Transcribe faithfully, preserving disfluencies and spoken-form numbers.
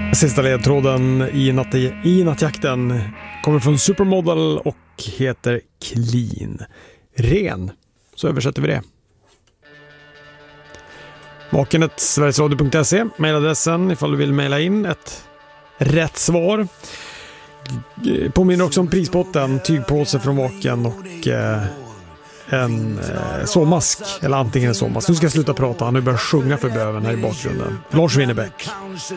Sista ledtråden i, natt, i nattjakten kommer från Supermodel och heter Clean. Ren. Så översätter vi det. Vakenet sverigesradio punkt se, mailadressen ifall du vill maila in ett rätt svar. Påminner också om prisbotten, tygpåse från Vaken och eh, en eh, såmask, eller antingen en såmask. Nu ska jag sluta prata, han nu börjar sjunga för böven här i bakgrunden. Lars Winnerbäck.